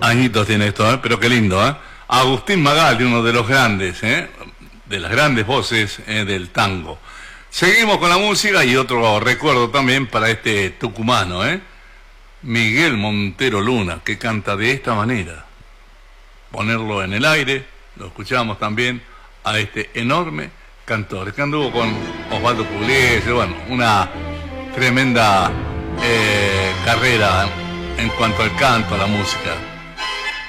Añitos tiene esto, ¿eh? Pero qué lindo, ¿eh? Agustín Magaldi, uno de los grandes, ¿eh? De las grandes voces del tango. Seguimos con la música y otro recuerdo también para este tucumano, ¿eh? Miguel Montero Luna, que canta de esta manera. Ponerlo en el aire, lo escuchamos también a este enorme cantor, que anduvo con Osvaldo Pugliese, bueno, una tremenda carrera en cuanto al canto, a la música.